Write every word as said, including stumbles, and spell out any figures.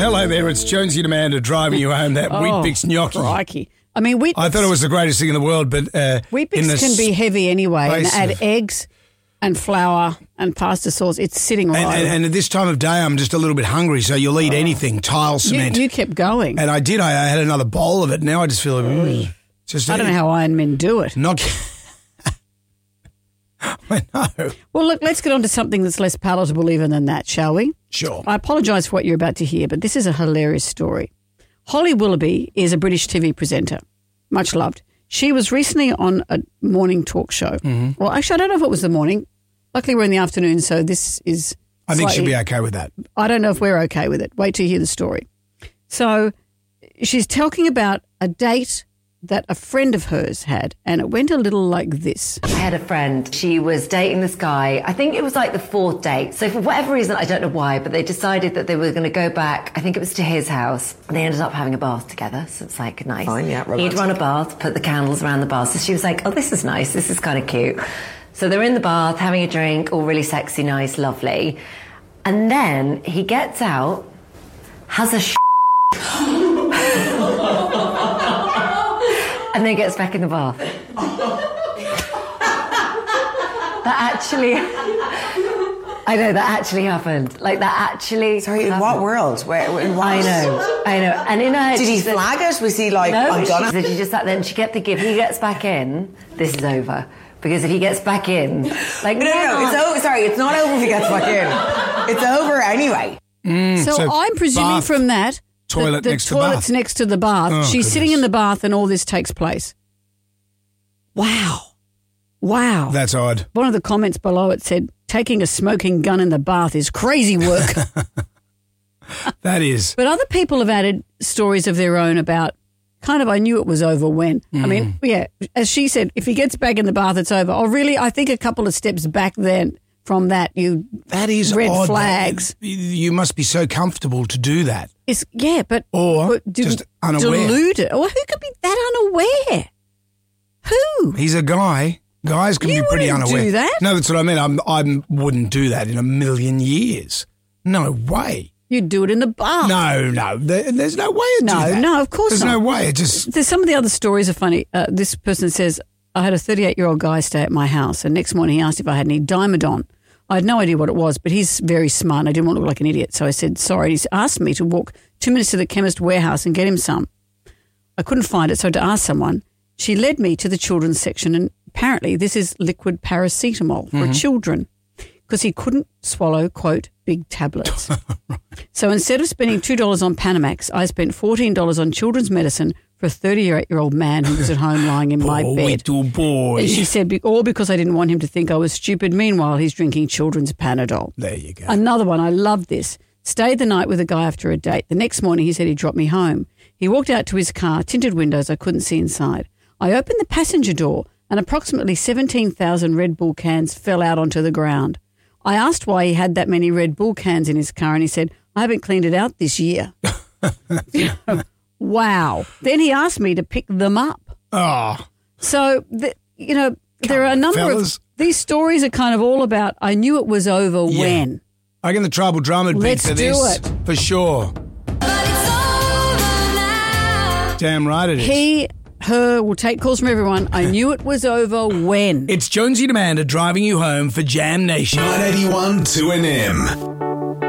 Hello there, it's Jonesy and Amanda driving you home. That Oh, Weet-Bix gnocchi. crikey. I mean, Weet-Bix, I thought it was the greatest thing in the world, but uh, Weet-Bix in the can be heavy anyway, and space add of- eggs and flour and pasta sauce. It's sitting right. And, and, and at this time of day, I'm just a little bit hungry, so you'll eat anything, tile you, cement. you kept going. and I did. I, I had another bowl of it. Now I just feel like, ugh, just I don't know how Iron Men do it. Not. I know. Well, look, let's get on to something that's less palatable even than that, shall we? Sure. I apologise for what you're about to hear, but this is a hilarious story. Holly Willoughby is a British T V presenter, much loved. She was recently on a morning talk show. Mm-hmm. Well, actually, I don't know if it was the morning. Luckily, we're in the afternoon, so this is I think she'll slightly- be okay with that. I don't know if we're okay with it. Wait till you hear the story. So she's talking about a date that a friend of hers had, and it went a little like this. I had a friend. She was dating this guy. I think it was like the fourth date. So for whatever reason, I don't know why, but they decided that they were going to go back. I think it was to his house. They ended up having a bath together. So it's like nice. Fine, yeah, romantic. He'd run a bath, put the candles around the bath. So she was like, oh, this is nice. This is kind of cute. So they're in the bath, having a drink, all really sexy, nice, lovely. And then he gets out, has a sh- and then gets back in the bath. That actually, I know, that actually happened. Like, that actually Sorry, in happened. what world? Where, in what? I know, I know. And in her head, Did he she said- flag it? Was he like, No, I'm she gonna... said she just sat there and she kept thinking, if he gets back in, this is over. Because if he gets back in, like, No, no, no, it's over. Sorry, it's not over if he gets back in. It's over anyway. So, so I'm presuming bath, from that, toilet the, the next to the toilet's bath. next to the bath. Oh, She's goodness. sitting in the bath and all this takes place. Wow. Wow. That's odd. One of the comments below it said, taking a smoking gun in the bath is crazy work. That is. But other people have added stories of their own about kind of, I knew it was over when. I mean, yeah, as she said, if he gets back in the bath, it's over. Oh, really? I think a couple of steps back then from that, you That is red odd. flags. That- you must be so comfortable to do that. It's, yeah, but Or but do- just unaware. deluded. Or who could be that unaware? Who? He's a guy. Guys can You be pretty wouldn't unaware. do that. No, that's what I mean. I'm, I wouldn't do that in a million years. No way. You'd do it in the bath. No, no. There, there's no way to No, do that. no, of course There's not. no way. It just... There's some of the other stories are funny. Uh, this person says, I had a thirty-eight-year-old guy stay at my house, and next morning he asked if I had any Dimedon. I had no idea what it was, but he's very smart and I didn't want to look like an idiot. So I said, sorry. He's asked me to walk two minutes to the chemist warehouse and get him some. I couldn't find it, so to ask someone, she led me to the children's section, and apparently this is liquid paracetamol for Mm-hmm. children because he couldn't swallow, quote, big tablets. So instead of spending two dollars on Panamax, I spent fourteen dollars on children's medicine for a thirty-eight-year-old man who was at home lying in my Poor bed. little boy. And she said, be- all because I didn't want him to think I was stupid. Meanwhile, he's drinking children's Panadol. There you go. Another one, I love this. Stayed the night with a guy after a date. The next morning, he said he'd drop me home. He walked out to his car, tinted windows, I couldn't see inside. I opened the passenger door and approximately seventeen thousand Red Bull cans fell out onto the ground. I asked why he had that many Red Bull cans in his car and he said, I haven't cleaned it out this year. Wow. Then he asked me to pick them up. Oh, So, the, you know, there are a on, number fellas. of, these stories are kind of all about, I knew it was over Yeah. when. I reckon the Tribal Drummer beat Let's to do this. it. For sure. Damn right it is. He, her, will take calls from everyone. I knew it was over when. It's Jonesy and Amanda driving you home for Jam Nation. nine eighty-one two N M.